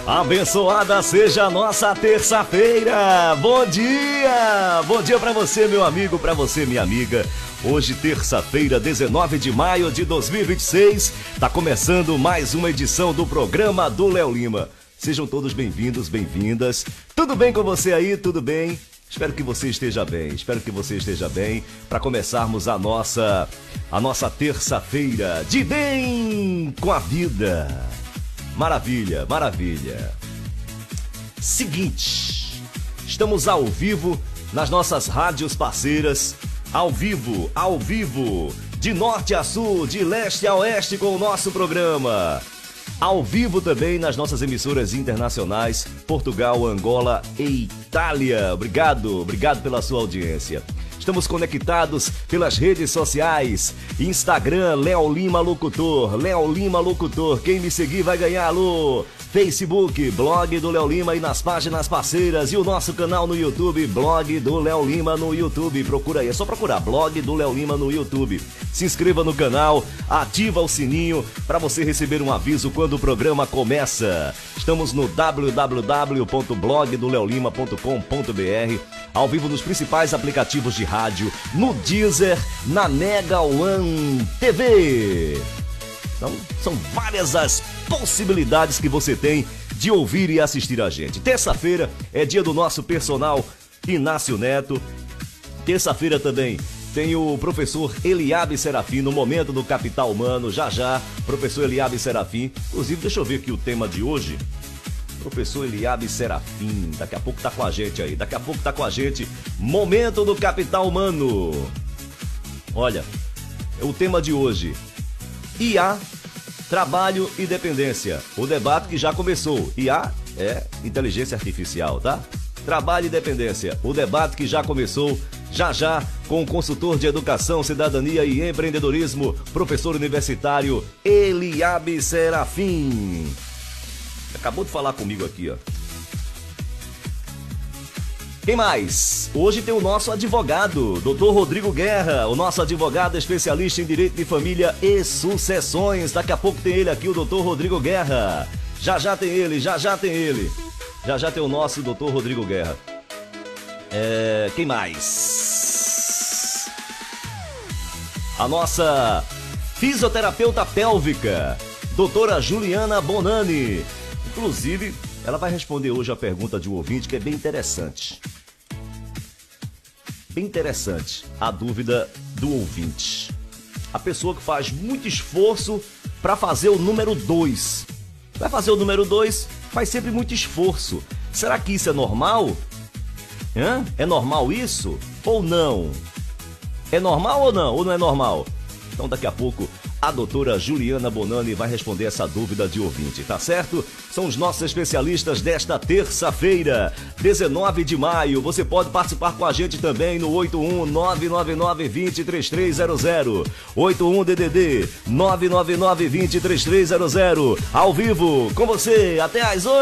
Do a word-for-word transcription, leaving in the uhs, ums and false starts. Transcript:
Abençoada seja a nossa terça-feira. Bom dia! Bom dia pra você, meu amigo, pra você, minha amiga. Hoje, terça-feira, dezenove de maio de dois mil e vinte e seis, tá começando mais uma edição do programa do Léo Lima. Sejam todos bem-vindos, bem-vindas. Tudo bem com você aí? Tudo bem? Espero que você esteja bem, espero que você esteja bem para começarmos a nossa, a nossa terça-feira de bem com a vida. Maravilha, maravilha. Seguinte, estamos ao vivo nas nossas rádios parceiras, ao vivo, ao vivo, de norte a sul, de leste a oeste com o nosso programa. Ao vivo também nas nossas emissoras internacionais, Portugal, Angola e Itália. Obrigado, obrigado pela sua audiência. Estamos conectados pelas redes sociais, Instagram, Léo Lima Locutor, Léo Lima Locutor, quem me seguir vai ganhar, alô! Facebook, blog do Léo Lima e nas páginas parceiras, e o nosso canal no YouTube, blog do Léo Lima no YouTube. Procura aí, é só procurar, blog do Léo Lima no YouTube. Se inscreva no canal, ativa o sininho para você receber um aviso quando o programa começa. Estamos no w w w ponto blog do leo lima ponto com ponto b r, ao vivo nos principais aplicativos de rádio, no Deezer, na Mega One T V. Então, são várias as possibilidades que você tem de ouvir e assistir a gente. Terça-feira é dia do nosso personal Inácio Neto. Terça-feira também tem o professor Eliabe Serafim no Momento do Capital Humano. Já já, professor Eliabe Serafim. Inclusive, deixa eu ver aqui o tema de hoje. Professor Eliabe Serafim, daqui a pouco tá com a gente aí. Daqui a pouco tá com a gente. Momento do Capital Humano. Olha, o tema de hoje: I A, trabalho e dependência. O debate que já começou. I A é inteligência artificial, tá? Trabalho e dependência. O debate que já começou. Já já, com o consultor de educação, cidadania e empreendedorismo, professor universitário Eliabe Serafim. Acabou de falar comigo aqui, ó. Quem mais? Hoje tem o nosso advogado, doutor Rodrigo Guerra, o nosso advogado especialista em direito de família e sucessões. Daqui a pouco tem ele aqui, o doutor Rodrigo Guerra. Já já tem ele, já já tem ele. Já já tem o nosso doutor Rodrigo Guerra. É, quem mais? A nossa fisioterapeuta pélvica, doutora Juliana Bonani. Inclusive, ela vai responder hoje a pergunta de um ouvinte que é bem interessante. Bem interessante a dúvida do ouvinte. A pessoa que faz muito esforço para fazer o número dois. Vai fazer o número dois, faz sempre muito esforço. Será que isso é normal? Hã? É normal isso ou não? É normal ou não? Ou não é normal? Então daqui a pouco a doutora Juliana Bonani vai responder essa dúvida de ouvinte, tá certo? São os nossos especialistas desta terça-feira, dezenove de maio. Você pode participar com a gente também no oito um nove nove nove dois zero três três zero zero. oito um D D D nove nove nove dois zero três três zero zero. Ao vivo com você até às oito.